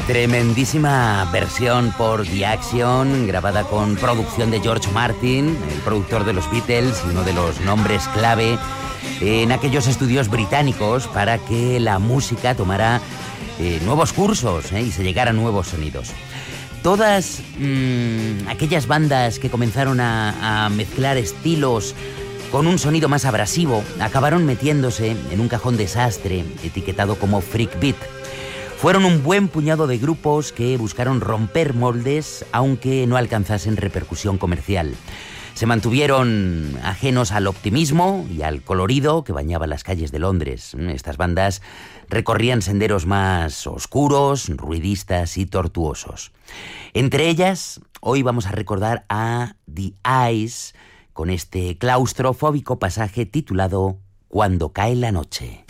Tremendísima versión por The Action, grabada con producción de George Martin, el productor de los Beatles y uno de los nombres clave en aquellos estudios británicos para que la música tomara nuevos cursos y se llegara a nuevos sonidos. Todas aquellas bandas que comenzaron a mezclar estilos con un sonido más abrasivo acabaron metiéndose en un cajón desastre etiquetado como freak beat. Fueron un buen puñado de grupos que buscaron romper moldes, aunque no alcanzasen repercusión comercial. Se mantuvieron ajenos al optimismo y al colorido que bañaba las calles de Londres. Estas bandas recorrían senderos más oscuros, ruidistas y tortuosos. Entre ellas, hoy vamos a recordar a The Eyes con este claustrofóbico pasaje titulado Cuando cae la noche.